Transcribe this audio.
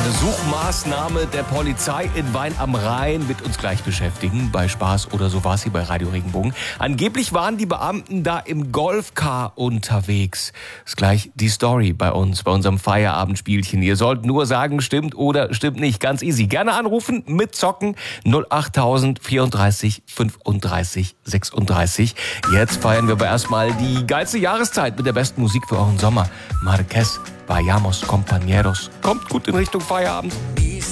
Eine Suchmaßnahme der Polizei in Wein am Rhein wird uns gleich beschäftigen. Bei Spaß oder so war es hier bei Radio Regenbogen. Angeblich waren die Beamten da im Golfcar unterwegs. Ist gleich die Story bei uns, bei unserem Feierabendspielchen. Ihr sollt nur sagen, stimmt oder stimmt nicht. Ganz easy. Gerne anrufen, mitzocken. 08000 34 35 36. Jetzt feiern wir aber erstmal die geilste Jahreszeit mit der besten Musik für euren Sommer. Marquez, Vayamos, Compañeros. Kommt gut in Richtung Feierabend.